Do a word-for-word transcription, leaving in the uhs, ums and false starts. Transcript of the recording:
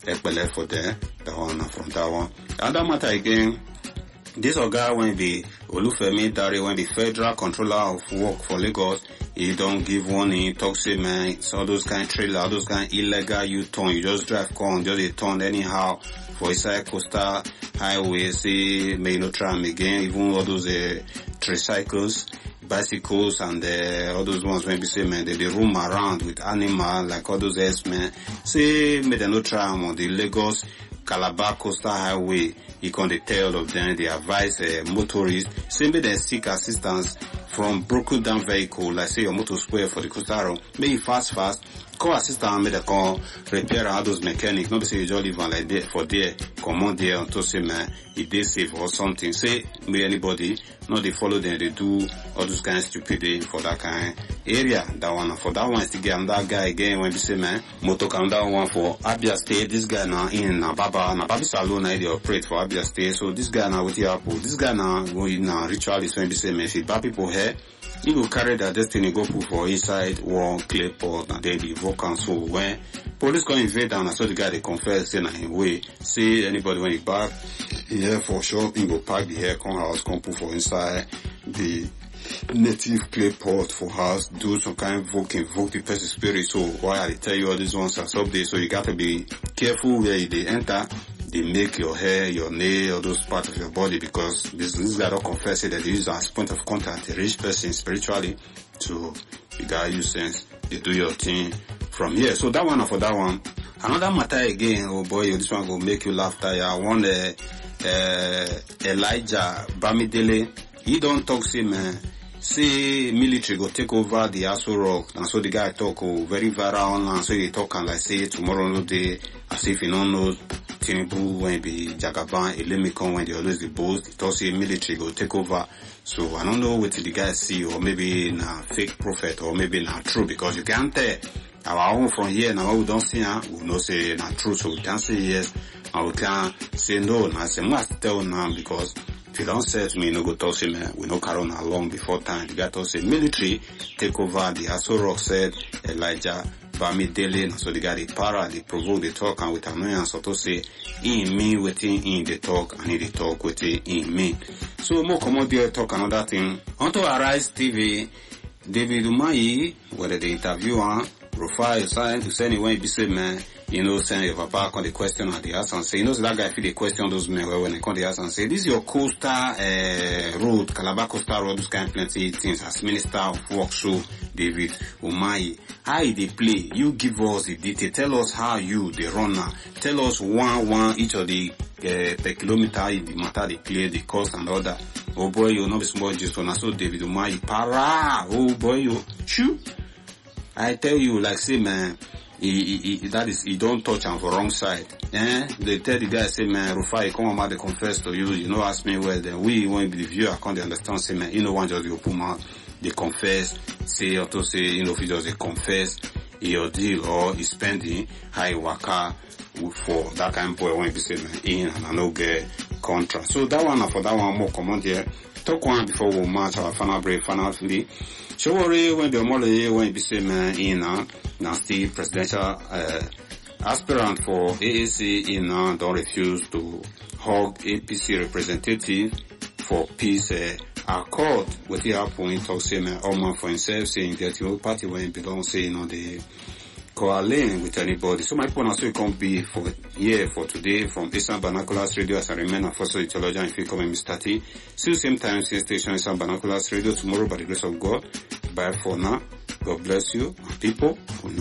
Ekbele for there, that one from that one. Other matter again, this guy when the Olufemi Dare, when the federal controller of work for Lagos, he don't give warning, talk say man, so those kind of trailer, all those kind of illegal U-turn, you just drive con, just a turn anyhow for inside coastal highway, say may no try them again, even all those uh, tricycles, bicycles and uh, all those ones when we say man, they, they roam around with animals like all those S-men, say may they no try them on the Lagos Calabar Coastal Highway. You can tell of them, they advise uh, motorists, say may they seek assistance from broken down vehicle, like say your motor square for the coastal road, make it fast fast, call assistant, make they call repair all those mechanics, not be say you just leave one like that for there, come on there until say man, if they safe or something, say, may anybody, not they follow them, they do all those kind of stupid for that kind of area, that one, for that one, still get that guy again, when we say man, motor come down one for Abia State, this guy now in Nababa, Nababi Salon, they operate for Abia State, so this guy now with the apple, this guy now going now, ritualist, when we say man, if he bad people here, he will carry their destiny, go put for inside one clay pot, and then the vocal. So when police come invade and I saw the guy, they confess, say, na him way, see anybody when he back, here for sure, he go pack the hair, come house, come put for inside the native clay pot for house, do some kind of vote, invoke the person spirit. So why I tell you all these ones as updates, so you got to be careful where they enter. They make your hair, your nail, all those parts of your body, because this, this guy don't confess it, that they use as point of contact, a rich person spiritually. So you gotta use sense. They do your thing from here. So that one for that one. Another matter again, oh boy, this one will make you laugh. I want uh, uh, Elijah Bamidele. He don't talk, say man, say military go take over the Aso Rock, and so the guy talk oh, very viral online, so he talk and like say tomorrow no day, as if he don't know Tinubu when be Jagaban, Elemikon when they always the boast, he talk say military go take over. So I don't know what the guy see, or maybe na fake prophet, or maybe na true, because you can't tell. Our own from here now we don't see her, we know say na true, so we can say yes, and we can say no, and I say must tell now, because if you don't say to me, no go talk say man, we no carry on along before time. The guy talk say military take over the Aso Rock, said Elijah Bamidele. So the guy they para, they provoke, they talk, and with annoyance, so to say in me waiting in the talk, and in the talk waiting in me. So more come out there talk another thing. Onto Arise T V, David Umahi, whether the interviewer, Rufai, sign to send when he say man, you know, send your papa on the question at the house and say, you know, so that guy feel the question those men when they come to the house and say, this is your coastal uh, road, Calabar coastal road, those kind of plenty things as Minister of Work, so David Umahi. How they play? You give us the detail. Tell us how you, the runner, tell us one, one, each of the uh, per kilometer, the matter they play, the cost and all that. Oh boy, you know, small just on so David Umahi, para, oh boy, you, shoo. I tell you, like, say, man, he, he, he, that is, he don't touch him for wrong side. Eh? They tell the guy, say, man, Rufai, come on, they confess to you, you know, ask me well, then we won't be the viewer, I can't understand, say, man, you know, one just the open mouth, they confess, say, or to say, you know, if he just they confess, your deal, or he spending high waka for that kind of boy, when he say, man, in, and I no get contract. So that one, for that one, more common there. Talk one before we match our final break, final flee. So worry when the mole when be say man in uh, now still presidential uh, aspirant for A A C in uh, don't refuse to hug A P C representative for peace uh, accord with the point talk say man all man for himself saying that your party when belong saying on the coalescing with anybody. So my point also can be for here for today from Eastern Binoculars Radio as I remain a first theologian if you come and Mister T. Still same time, same station, Eastern Binoculars Radio tomorrow by the grace of God. Bye for now. God bless you, people.